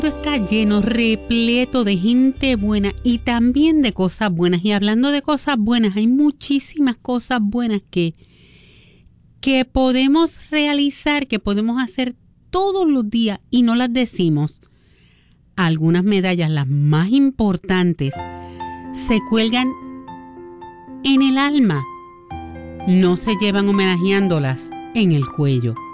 Esto está lleno, repleto de gente buena y también de cosas buenas. Y hablando de cosas buenas, hay muchísimas cosas buenas que podemos realizar, que podemos hacer todos los días y no las decimos. Algunas medallas, las más importantes, se cuelgan en el alma. No se llevan homenajeándolas en el cuello.